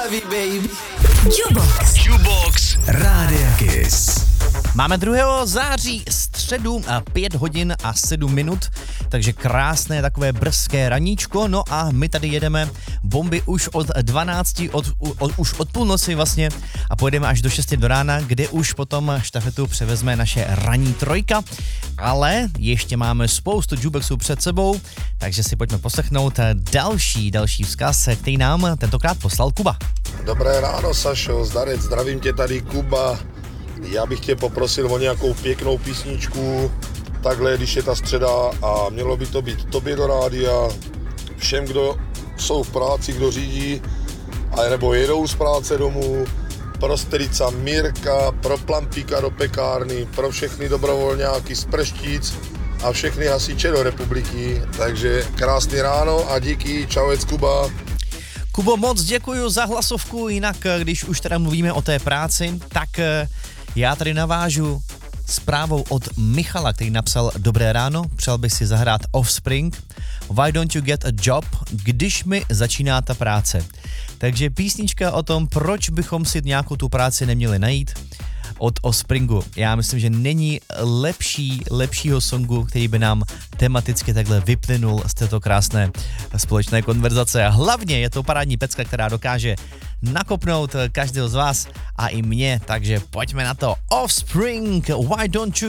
heavy, baby. Jukebox Rádia Kiss. Máme 2. září, středu, 5 hodin a 7 minut, takže krásné takové brzké raníčko, no a my tady jedeme bomby už od 12, už od půlnoci vlastně a pojedeme až do 6 do rána, kde už potom štafetu převezme naše ranní trojka, ale ještě máme spoustu jukeboxů před sebou, takže si pojďme poslechnout další vzkaz, který nám tentokrát poslal Kuba. Dobré ráno, Sašo, zdarec, zdravím tě tady, Kuba. Já bych tě poprosil o nějakou pěknou písničku, takhle, když je ta středa a mělo by to být tobě do rádia, všem, kdo jsou v práci, kdo řídí, nebo jedou z práce domů, pro strica Mirka, pro Plampíka do pekárny, pro všechny dobrovolňáky z Preštíc a všechny hasiče do republiky. Takže krásný ráno a díky, čauec Kuba. Kubo, moc děkuji za hlasovku, jinak když už teda mluvíme o té práci, tak já tady navážu zprávou od Michala, který napsal: Dobré ráno, přál bych si zahrát Offspring, Why don't you get a job, když mi začíná ta práce. Takže písnička o tom, proč bychom si nějakou tu práci neměli najít, od Offspringu. Já myslím, že není lepšího songu, který by nám tematicky takhle vyplynul z této krásné společné konverzace. A hlavně je to parádní pecka, která dokáže nakopnout každého z vás a i mě, takže pojďme na to. Offspring, Why don't you